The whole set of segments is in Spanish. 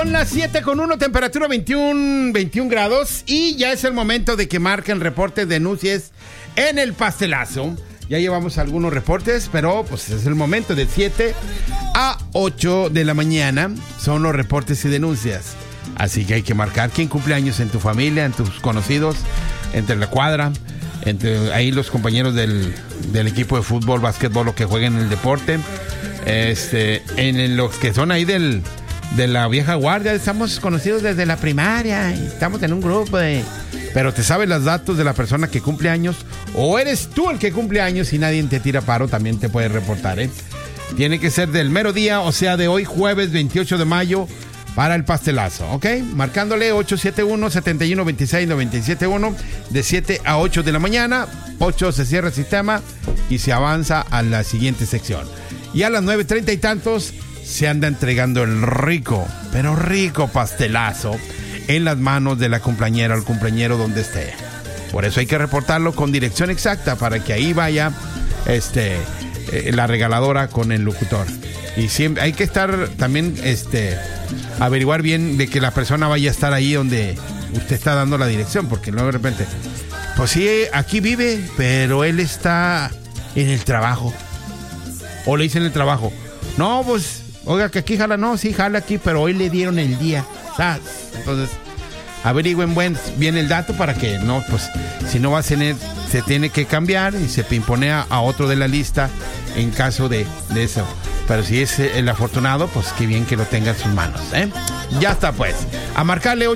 Son las 7:01, temperatura 21 grados. Y ya es el momento de que marquen reportes de denuncias en el pastelazo. Ya llevamos algunos reportes, pero pues es el momento de 7 a 8 de la mañana. Son los reportes y denuncias. Así que hay que marcar quién cumple años en tu familia, en tus conocidos, entre la cuadra, entre ahí los compañeros del equipo de fútbol, básquetbol, los que jueguen en el deporte. En los que son ahí de la vieja guardia, estamos conocidos desde la primaria, estamos en un grupo pero te sabes los datos de la persona que cumple años, o eres tú el que cumple años y nadie te tira paro, también te puedes reportar, Tiene que ser del mero día, o sea, de hoy, jueves 28 de mayo, para el pastelazo, ¿ok? Marcándole 871-7126-971, de 7 a 8 de la mañana, 8 se cierra el sistema y se avanza a la siguiente sección. Y a las 9:30 y tantos se anda entregando el rico, pero rico pastelazo en las manos de la cumpleañera o el cumpleañero donde esté. Por eso hay que reportarlo con dirección exacta para que ahí vaya la regaladora con el locutor. Y siempre hay que estar también averiguar bien de que la persona vaya a estar ahí donde usted está dando la dirección, porque luego de repente, pues sí, aquí vive, pero él está en el trabajo. O le dicen en el trabajo, no, pues, oiga, que aquí jala, no, sí jala aquí, pero hoy le dieron el día, ¿sabes? Entonces, averigüen bien el dato para que no, pues, si no va a tener, se tiene que cambiar y se impone a otro de la lista en caso de eso. Pero si es el afortunado, pues qué bien que lo tenga en sus manos, Ya está, pues. A marcarle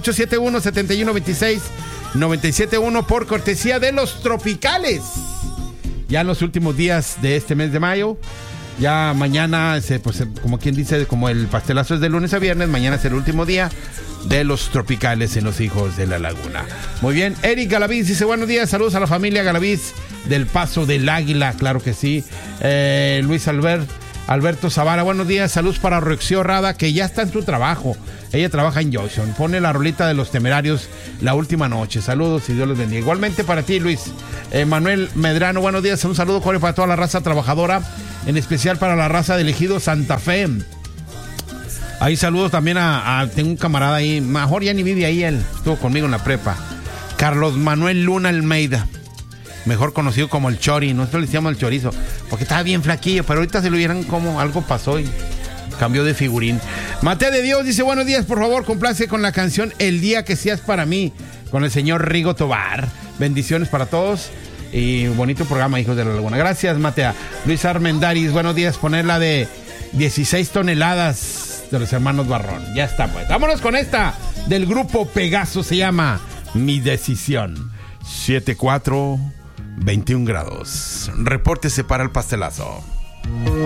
871-7126-971 por cortesía de los Tropicales. Ya en los últimos días de este mes de mayo. Ya mañana, pues como quien dice, como el pastelazo es de lunes a viernes, mañana es el último día de los Tropicales en los Hijos de la Laguna. Muy bien, Eric Galaviz dice, buenos días, saludos a la familia Galaviz del Paso del Águila, claro que sí. Luis Alberto Zavala, buenos días, saludos para Roxio Rada, que ya está en su trabajo. Ella trabaja en Johnson, pone la rolita de los Temerarios La Última Noche. Saludos y Dios los bendiga. Igualmente para ti, Luis. Manuel Medrano, buenos días, un saludo cordial para toda la raza trabajadora, en especial para la raza de Ejido Santa Fe. Ahí saludos también tengo un camarada ahí, mejor ya ni vive ahí, él estuvo conmigo en la prepa. Carlos Manuel Luna Almeida, mejor conocido como el Chori. Nosotros le decíamos el chorizo, porque estaba bien flaquillo, pero ahorita se lo vieran como algo pasó y cambió de figurín. Mateo de Dios dice, buenos días, por favor, complace con la canción El Día que Seas Para Mí, con el señor Rigo Tobar. Bendiciones para todos y bonito programa, Hijos de la Laguna. Gracias, Matea. Luis Armendaris, buenos días, poner la de 16 toneladas de los hermanos Barrón. Ya está, pues. Vámonos con esta del grupo Pegaso, se llama Mi Decisión. 7:21 grados. Repórtese para el pastelazo.